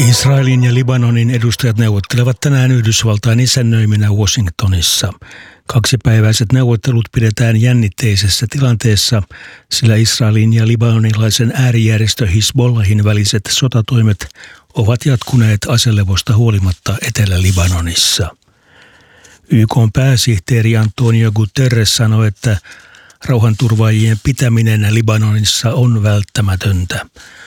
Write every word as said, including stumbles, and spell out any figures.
Israelin ja Libanonin edustajat neuvottelevat tänään Yhdysvaltain isännöiminä Washingtonissa. Kaksipäiväiset neuvottelut pidetään jännitteisessä tilanteessa, sillä Israelin ja libanonilaisen äärijärjestö Hizbollahin väliset sotatoimet ovat jatkuneet aselevosta huolimatta Etelä-Libanonissa. Y K:n pääsihteeri Antonio Guterres sanoi, että rauhanturvaajien pitäminen Libanonissa on välttämätöntä.